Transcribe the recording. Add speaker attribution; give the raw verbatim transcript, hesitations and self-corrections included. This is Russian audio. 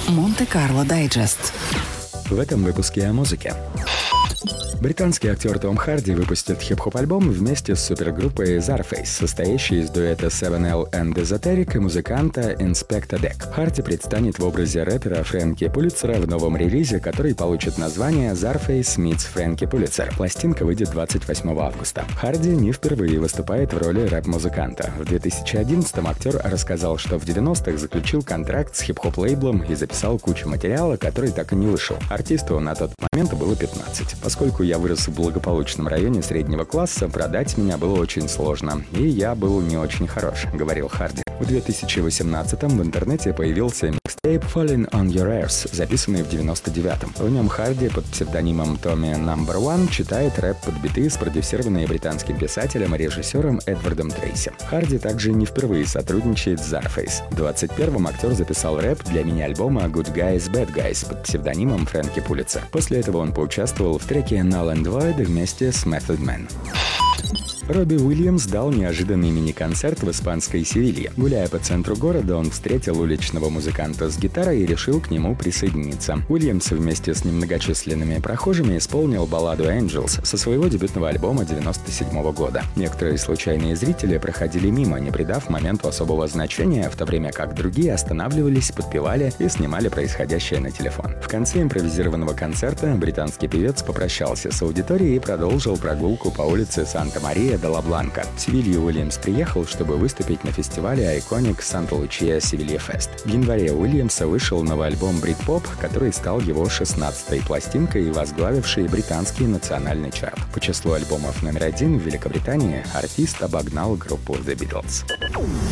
Speaker 1: Монте-Карло Дайджест.
Speaker 2: В этом выпуске о музыке. Британский актер Том Харди выпустит хип-хоп-альбом вместе с супергруппой Czarface, состоящей из дуэта севен эл and Esoteric и музыканта Inspectah Deck. Харди предстанет в образе рэпера Фрэнки Пулитцера в новом релизе, который получит название Czarface meets Фрэнки Пулитцер. Пластинка выйдет двадцать восьмого августа. Харди не впервые выступает в роли рэп-музыканта. В две тысячи одиннадцатом актер рассказал, что в девяностых заключил контракт с хип-хоп-лейблом и записал кучу материала, который так и не вышел. Артисту на тот момент было пятнадцать. Поскольку я вырос в благополучном районе среднего класса, продать меня было очень сложно, и я был не очень хорош, говорил Харди. В две тысячи восемнадцатом в интернете появился микстейп Falling on Your Ears, записанный в девяносто девятом. В нем Харди под псевдонимом Tommy Number One читает рэп под биты, спродюсированные британским писателем и режиссером Эдвардом Трейси. Харди также не впервые сотрудничает с Czarface. В двадцать первом актер записал рэп для мини-альбома Good Guys Bad Guys под псевдонимом Фрэнки Пулитцер. После этого он поучаствовал в треке Null and Void вместе с Method Man. Робби Уильямс дал неожиданный мини-концерт в испанской Севилье. Гуляя по центру города, он встретил уличного музыканта с гитарой и решил к нему присоединиться. Уильямс вместе с немногочисленными прохожими исполнил балладу «Angels» со своего дебютного альбома девяносто седьмого года. Некоторые случайные зрители проходили мимо, не придав моменту особого значения, в то время как другие останавливались, подпевали и снимали происходящее на телефон. В конце импровизированного концерта британский певец попрощался с аудиторией и продолжил прогулку по улице Санта-Мария де ла Бланка. В Севилью Уильямс приехал, чтобы выступить на фестивале Iconic Santa Lucia Sevilla Fest. В январе у Уильямса вышел новый альбом Britpop, который стал его шестнадцатой пластинкой и возглавивший британский национальный чарт. По числу альбомов номер один в Великобритании артист обогнал группу The Beatles.